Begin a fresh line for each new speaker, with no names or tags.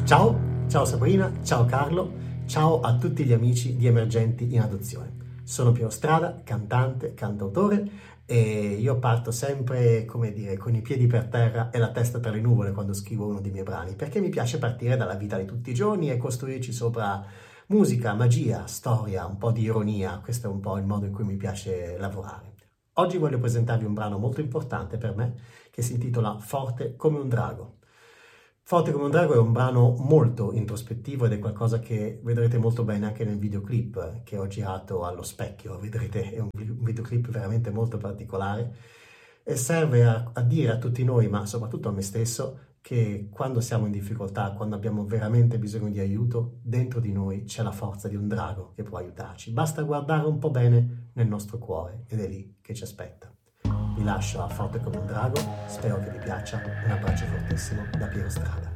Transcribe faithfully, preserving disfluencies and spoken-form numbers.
Ciao, ciao Sabrina, ciao Carlo, ciao a tutti gli amici di Emergenti in Adozione. Sono Piero Strada, cantante, cantautore e io parto sempre, come dire, con i piedi per terra e la testa per le nuvole quando scrivo uno dei miei brani, perché mi piace partire dalla vita di tutti i giorni e costruirci sopra musica, magia, storia, un po' di ironia. Questo è un po' il modo in cui mi piace lavorare. Oggi voglio presentarvi un brano molto importante per me che si intitola Forte come un drago. Forte come un drago è un brano molto introspettivo ed è qualcosa che vedrete molto bene anche nel videoclip che ho girato allo specchio. Vedrete, è un videoclip veramente molto particolare e serve a, a dire a tutti noi, ma soprattutto a me stesso, che quando siamo in difficoltà, quando abbiamo veramente bisogno di aiuto, dentro di noi c'è la forza di un drago che può aiutarci. Basta guardare un po' bene nel nostro cuore ed è lì che ci aspetta. Vi lascio a Forte come un drago, spero che vi piaccia, un abbraccio fortissimo da Piero Strada.